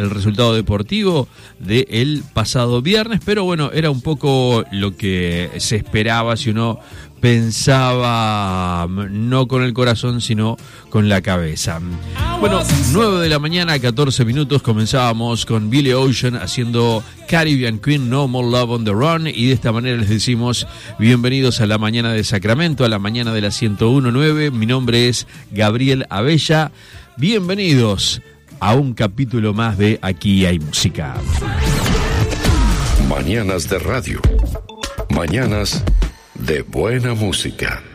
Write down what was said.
el resultado deportivo del pasado viernes, pero bueno, era un poco lo que se esperaba si uno pensaba no con el corazón sino con la cabeza. Bueno, 9 de la mañana, 14 minutos, comenzábamos con Billy Ocean haciendo Caribbean Queen, No More Love on the Run, y de esta manera les decimos bienvenidos a la mañana de Sacramento, a la mañana de la 101.9. Mi nombre es Gabriel Abella, bienvenidos a un capítulo más de Aquí hay música. Mañanas de radio, mañanas de buena música.